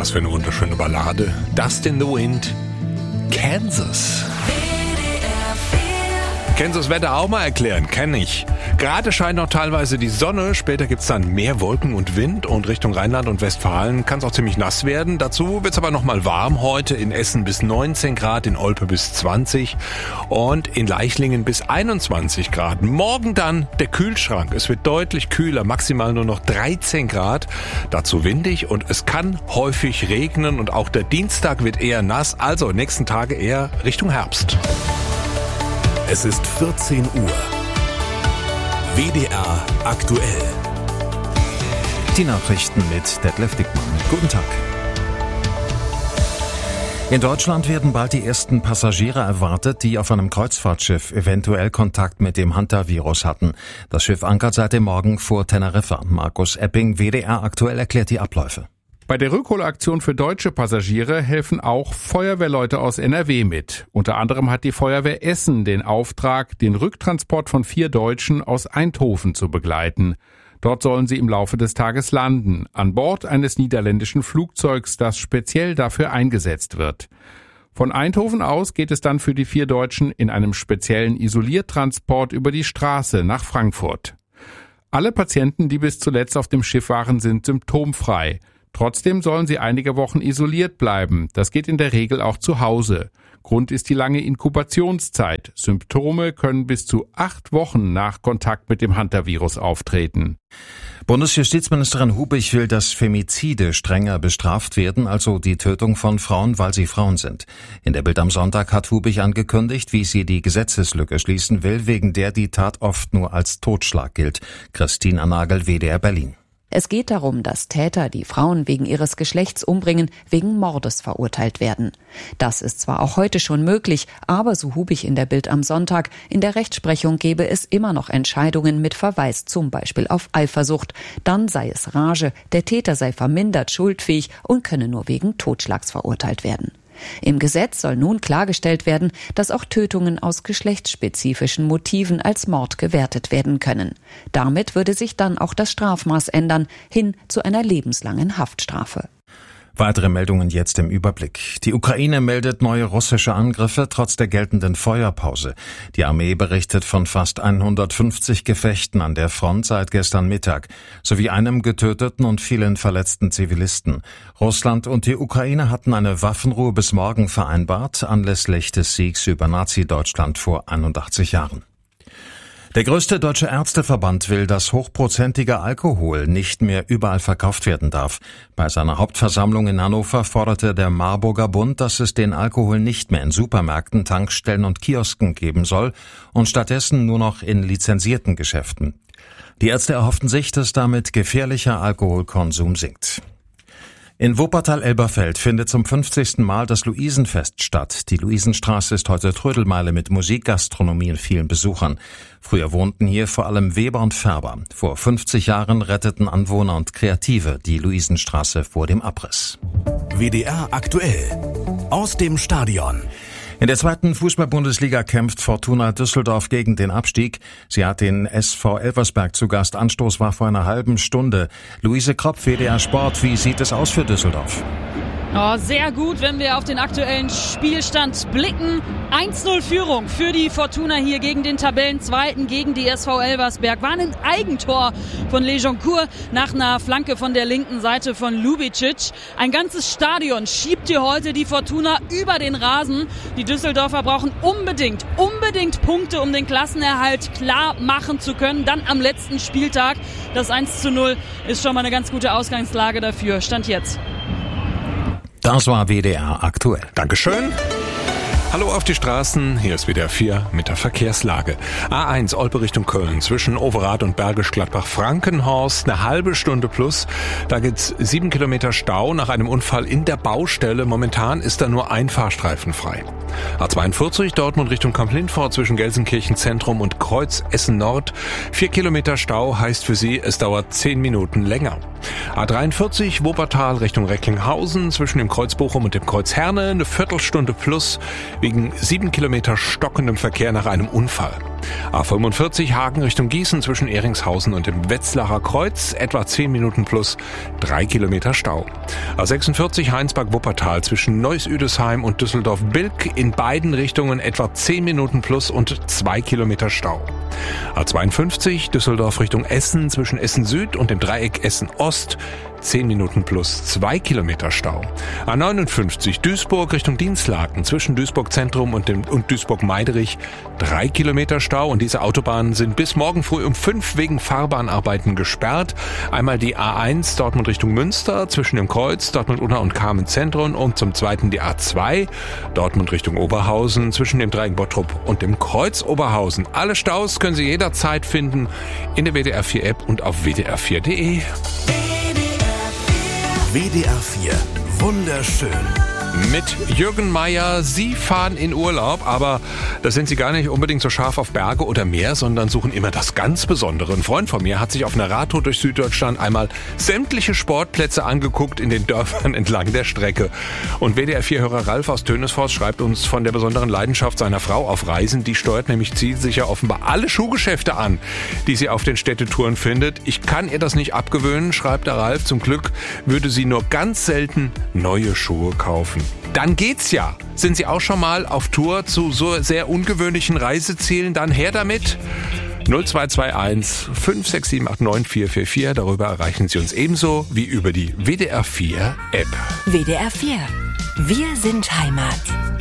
Was für eine wunderschöne Ballade. Dust in the Wind, Kansas. Kennst du das Wetter auch mal erklären? Kenn ich. Gerade scheint noch teilweise die Sonne, später gibt's dann mehr Wolken und Wind und Richtung Rheinland und Westfalen kann es auch ziemlich nass werden. Dazu wird's aber noch mal warm heute, in Essen bis 19 Grad, in Olpe bis 20 und in Leichlingen bis 21 Grad. Morgen dann der Kühlschrank. Es wird deutlich kühler, maximal nur noch 13 Grad. Dazu windig und es kann häufig regnen und auch der Dienstag wird eher nass, also nächsten Tage eher Richtung Herbst. Es ist 14 Uhr. WDR aktuell. Die Nachrichten mit Detlef Dickmann. Guten Tag. In Deutschland werden bald die ersten Passagiere erwartet, die auf einem Kreuzfahrtschiff eventuell Kontakt mit dem Hantavirus hatten. Das Schiff ankert seit dem Morgen vor Teneriffa. Markus Epping, WDR aktuell, erklärt die Abläufe. Bei der Rückholaktion für deutsche Passagiere helfen auch Feuerwehrleute aus NRW mit. Unter anderem hat die Feuerwehr Essen den Auftrag, den Rücktransport von 4 Deutschen aus Eindhoven zu begleiten. Dort sollen sie im Laufe des Tages landen, an Bord eines niederländischen Flugzeugs, das speziell dafür eingesetzt wird. Von Eindhoven aus geht es dann für die 4 Deutschen in einem speziellen Isoliertransport über die Straße nach Frankfurt. Alle Patienten, die bis zuletzt auf dem Schiff waren, sind symptomfrei. Trotzdem sollen sie einige Wochen isoliert bleiben. Das geht in der Regel auch zu Hause. Grund ist die lange Inkubationszeit. Symptome können bis zu 8 Wochen nach Kontakt mit dem Hantavirus auftreten. Bundesjustizministerin Hubich will, dass Femizide strenger bestraft werden, also die Tötung von Frauen, weil sie Frauen sind. In der Bild am Sonntag hat Hubich angekündigt, wie sie die Gesetzeslücke schließen will, wegen der die Tat oft nur als Totschlag gilt. Christina Nagel, WDR Berlin. Es geht darum, dass Täter, die Frauen wegen ihres Geschlechts umbringen, wegen Mordes verurteilt werden. Das ist zwar auch heute schon möglich, aber so Hubich in der Bild am Sonntag, in der Rechtsprechung gebe es immer noch Entscheidungen mit Verweis zum Beispiel auf Eifersucht. Dann sei es Rage, der Täter sei vermindert schuldfähig und könne nur wegen Totschlags verurteilt werden. Im Gesetz soll nun klargestellt werden, dass auch Tötungen aus geschlechtsspezifischen Motiven als Mord gewertet werden können. Damit würde sich dann auch das Strafmaß ändern, hin zu einer lebenslangen Haftstrafe. Weitere Meldungen jetzt im Überblick. Die Ukraine meldet neue russische Angriffe trotz der geltenden Feuerpause. Die Armee berichtet von fast 150 Gefechten an der Front seit gestern Mittag, sowie einem getöteten und vielen verletzten Zivilisten. Russland und die Ukraine hatten eine Waffenruhe bis morgen vereinbart, anlässlich des Siegs über Nazi-Deutschland vor 81 Jahren. Der größte deutsche Ärzteverband will, dass hochprozentiger Alkohol nicht mehr überall verkauft werden darf. Bei seiner Hauptversammlung in Hannover forderte der Marburger Bund, dass es den Alkohol nicht mehr in Supermärkten, Tankstellen und Kiosken geben soll und stattdessen nur noch in lizenzierten Geschäften. Die Ärzte erhofften sich, dass damit gefährlicher Alkoholkonsum sinkt. In Wuppertal-Elberfeld findet zum 50. Mal das Luisenfest statt. Die Luisenstraße ist heute Trödelmeile mit Musik, Gastronomie und vielen Besuchern. Früher wohnten hier vor allem Weber und Färber. Vor 50 Jahren retteten Anwohner und Kreative die Luisenstraße vor dem Abriss. WDR aktuell. Aus dem Stadion. In der 2. Fußball-Bundesliga kämpft Fortuna Düsseldorf gegen den Abstieg. Sie hat den SV Elversberg zu Gast. Anstoß war vor einer halben Stunde. Luise Kropf, WDR Sport, wie sieht es aus für Düsseldorf? Oh, sehr gut, wenn wir auf den aktuellen Spielstand blicken. 1-0 Führung für die Fortuna hier gegen den Tabellenzweiten, gegen die SV Elversberg. War ein Eigentor von Lejoncourt nach einer Flanke von der linken Seite von Lubicic. Ein ganzes Stadion schiebt hier heute die Fortuna über den Rasen. Die Düsseldorfer brauchen unbedingt Punkte, um den Klassenerhalt klar machen zu können. Dann am letzten Spieltag. Das 1-0 ist schon mal eine ganz gute Ausgangslage dafür. Stand jetzt. Das war WDR aktuell. Dankeschön. Hallo auf die Straßen, hier ist WDR 4 mit der Verkehrslage. A1 Olpe Richtung Köln zwischen Overath und Bergisch Gladbach-Frankenhorst, eine halbe Stunde plus. Da gibt's 7 Kilometer Stau nach einem Unfall in der Baustelle. Momentan ist da nur ein Fahrstreifen frei. A42 Dortmund Richtung Kamp-Lindfort zwischen Gelsenkirchen Zentrum und Kreuz Essen Nord. 4 Kilometer Stau heißt für Sie, es dauert 10 Minuten länger. A43 Wuppertal Richtung Recklinghausen zwischen dem Kreuz Bochum und dem Kreuz Herne, eine Viertelstunde plus wegen 7 Kilometer stockendem Verkehr nach einem Unfall. A45 Hagen Richtung Gießen zwischen Ehringshausen und dem Wetzlarer Kreuz, etwa 10 Minuten plus 3 Kilometer Stau. A46 Heinsberg-Wuppertal zwischen Neuss-Üdesheim und Düsseldorf-Bilk, in beiden Richtungen etwa 10 Minuten plus und 2 Kilometer Stau. A52 Düsseldorf Richtung Essen zwischen Essen Süd und dem Dreieck Essen Ost, 10 Minuten plus 2 Kilometer Stau. A59 Duisburg Richtung Dinslaken zwischen Duisburg Zentrum und Duisburg-Meiderich, 3 Kilometer Stau, und diese Autobahnen sind bis morgen früh um 5 wegen Fahrbahnarbeiten gesperrt. Einmal die A1 Dortmund Richtung Münster zwischen dem Kreuz Dortmund-Unna und Kamen-Zentrum und zum zweiten die A2 Dortmund Richtung Oberhausen zwischen dem Dreieck Bottrop und dem Kreuz Oberhausen. Alle Staus können Sie jederzeit finden in der WDR 4 App und auf wdr4.de. WDR 4. Wunderschön. Mit Jürgen Meier. Sie fahren in Urlaub, aber da sind Sie gar nicht unbedingt so scharf auf Berge oder Meer, sondern suchen immer das ganz Besondere. Ein Freund von mir hat sich auf einer Radtour durch Süddeutschland einmal sämtliche Sportplätze angeguckt in den Dörfern entlang der Strecke. Und WDR-4-Hörer Ralf aus Tönesfors schreibt uns von der besonderen Leidenschaft seiner Frau auf Reisen. Die steuert nämlich zielsicher offenbar alle Schuhgeschäfte an, die sie auf den Städtetouren findet. Ich kann ihr das nicht abgewöhnen, schreibt der Ralf. Zum Glück würde sie nur ganz selten neue Schuhe kaufen. Dann geht's ja. Sind Sie auch schon mal auf Tour zu so sehr ungewöhnlichen Reisezielen? Dann her damit. 0221 56789 444. Darüber erreichen Sie uns ebenso wie über die WDR 4 App. WDR 4. Wir sind Heimat.